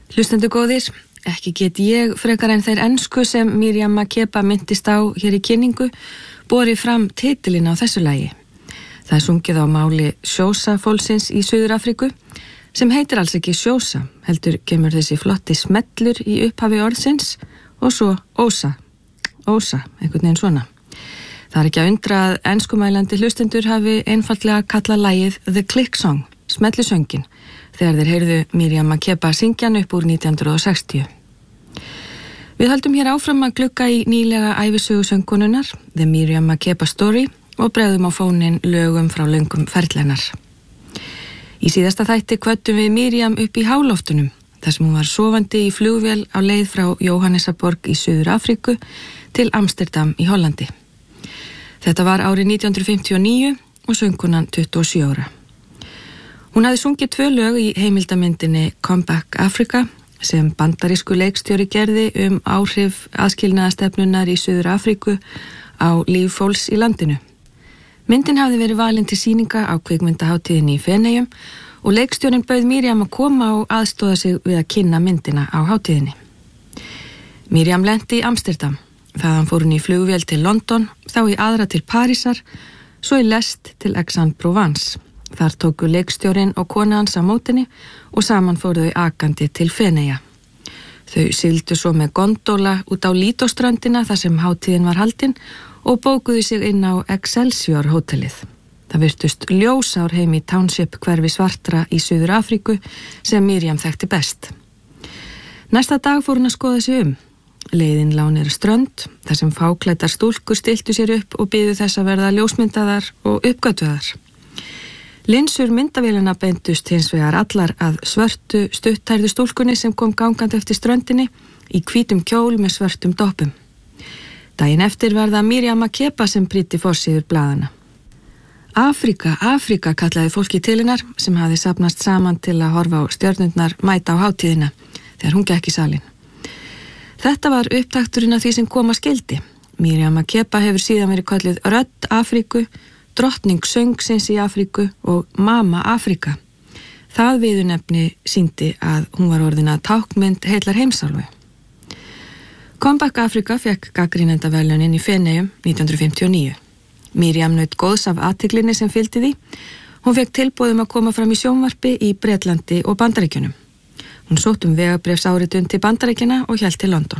Hlustendur góðir, ekki get ég frekar en þeir ensku sem Miriam Makeba myndist á hér í kynningu borið fram titilinn á þessu lagi. Það er sungið á máli Xhosa fólksins í Suður-Afríku sem heitir alls ekki Xhosa, heldur kemur þessi flotti smellur í upphafi orðsins og svo Ósa, einhvern veginn svona. Það er ekki að undra að enskumælandi hlustendur hafi einfaldlega kallað lagið The Click Song, smellusöngin, þegar þeir heyrðu Miriam Makeba syngjan upp úr 1960. Við höldum hér áfram að glugga í nýlega ævisögu söngkonunnar, The Miriam Makeba Story, og bregðum á fóninn lögum frá löngum ferlennar. Í síðasta þætti kvöddum við Miriam upp í háloftunum, þar sem hún var sofandi í flugvél á leið frá Jóhannesarborg í Suður-Afríku til Amsterdam í Hollandi. Þetta var árið 1959 og söngkonan 27 ára. Hún hafði sungið 2 lög í heimildamyndinni Come Back Africa sem bandarísku leikstjóri gerði áhrif aðskilnaðastefnunnar í Suður-Afríku á líf fólks í landinu. Myndin hafði verið valin til sýninga á kvikmyndahátíðinni í Feneyjum og leikstjórinn bauð Miriam að koma og aðstoða sig við að kynna myndina á hátíðinni. Miriam lenti í Amsterdam, þaðan fór hún í flugvél til London, þá í aðra til Parísar, svo í lest til Aix-en-Provence. Þar tóku leikstjórinn og kona hans á mótinni og saman fóru þau akandi til Feneyja. Þau sigldu svo með gondóla út á Lido-ströndina þar sem hátíðin var haldin og bókuðu sig inn á Excelsior hótelið. Það virtust ljósár heim í Township hverfi svartra í Suður-Afríku sem Miriam þekkti best. Næsta dag fór hún að skoða sig Leiðin lá niður strönd, þar sem fáklæddar stúlkur stiltu sér upp og biðu þess að verða ljósmyndaðar og uppgötvaðar. Linsur myndavélina beindust hins vegar allar að svörtu stuttærðu stúlkunni sem kom gangandi eftir ströndinni í hvítum kjól með svörtum doppum. Daginn eftir var það Miriam Makeba sem prýddi forsíður blaðana. Afrika kallaði fólki til hennar sem hafði safnast saman til að horfa á stjörnurnar mæta á hátíðina þegar hún gekk í salinn. Þetta var upptakturinn af því sem koma skildi. Miriam Makeba hefur síðan verið kölluð Rödd Afríku, drottning söngsins í Afríku og Mama Afrika. Það viðurnefni sýndi að hún var orðin að táknmynd heillar heimsálfu. Come Back Africa fekk gagnrýnendaverðlaunin í Feneyjum 1959. Miriam naut góðs af athyglinni sem fylgdi því. Hún fekk tilboð að koma fram í sjónvarpi í Bretlandi og Bandaríkjunum. Hún sótt vegabréfsáritun til Bandaríkjanna og hélt til London.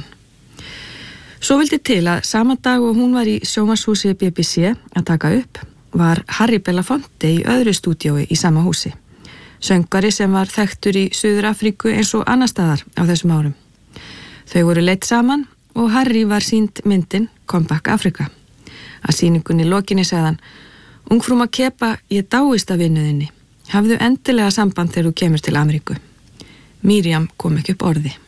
Svo vildi til að sama dag og hún var í sjónvarpshúsi BBC að taka upp, var Harry Belafonte í öðru stúdíói í sama húsi. Söngvari sem var þekktur í Suður-Afríku eins og annar staðar á þessum árum. Þau voru leitt saman og Harry var sýnd myndin Come Back Africa. Að sýningunni lokinni sagðan: Ungfrú Makeba, ég dáist af vinnuðinni. Hafðu endilega samband þegar þú kemur til Ameríku. Miriam kom ekki upp orði.